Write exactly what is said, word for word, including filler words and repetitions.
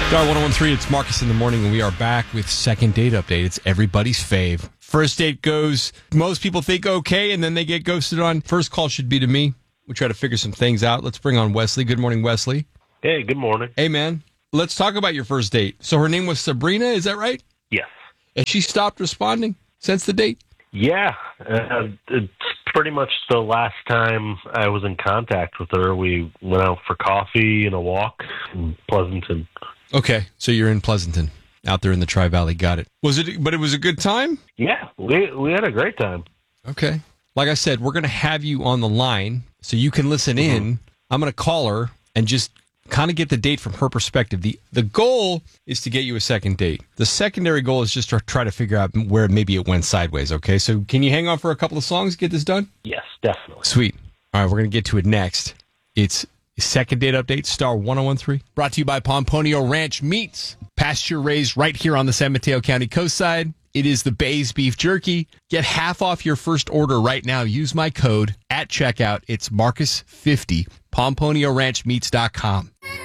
Star one oh one three, it's Marcus in the morning, and we are back with second date update. It's everybody's fave. First date goes, most people think okay, and then they get ghosted on. First call should be to me. We try to figure some things out. Let's bring on Wesley. Good morning, Wesley. Hey, good morning. Hey, man. Let's talk about your first date. So her name was Sabrina, is that right? Yes. And she stopped responding since the date? Yeah. Uh, it's pretty much the last time I was in contact with her. We went out for coffee and a walk in Pleasanton. Okay, so you're in Pleasanton, out there in the Tri-Valley. Got it. Was it? But it was a good time? Yeah, we we had a great time. Okay. Like I said, we're going to have you on the line so you can listen mm-hmm. in. I'm going to call her and just kind of get the date from her perspective. The the goal is to get you a second date. The secondary goal is just to try to figure out where maybe it went sideways, okay? So can you hang on for a couple of songs, get this done? Yes, definitely. Sweet. All right, we're going to get to it next. It's second date update, Star one oh one three. Brought to you by Pomponio Ranch Meats. Pasture raised right here on the San Mateo County coastside. It is the Bay's Beef Jerky. Get half off your first order right now. Use my code at checkout. It's Marcus fifty. Pomponio Ranch Meats dot com.